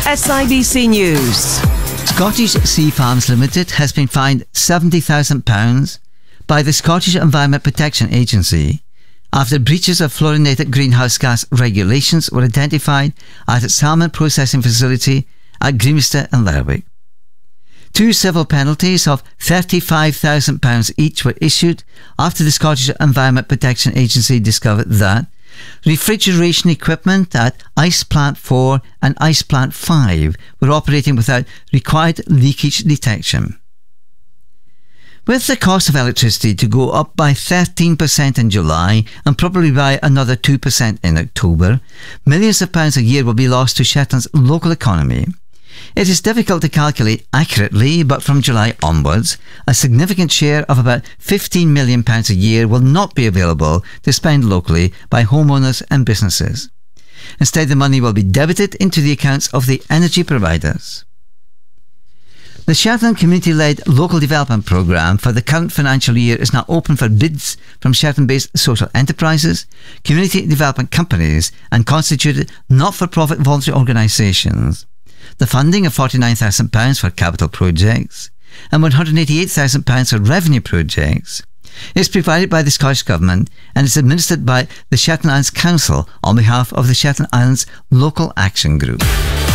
SIBC News. Scottish Sea Farms Limited has been fined £70,000 by the Scottish Environment Protection Agency after breaches of fluorinated greenhouse gas regulations were identified at its salmon processing facility at Grimstad and Lerwick. 2 civil penalties of £35,000 each were issued after the Scottish Environment Protection Agency discovered that refrigeration equipment at Ice Plant 4 and Ice Plant 5 were operating without required leakage detection. With the cost of electricity to go up by 13% in July and probably by another 2% in October, millions of pounds a year will be lost to Shetland's local economy. It is difficult to calculate accurately, but from July onwards, a significant share of about £15 million a year will not be available to spend locally by homeowners and businesses. Instead, the money will be debited into the accounts of the energy providers. The Shetland Community-led Local Development Programme for the current financial year is now open for bids from Shetland-based social enterprises, community development companies and constituted not-for-profit voluntary organisations. The funding of £49,000 for capital projects and £188,000 for revenue projects is provided by the Scottish Government and is administered by the Shetland Islands Council on behalf of the Shetland Islands Local Action Group.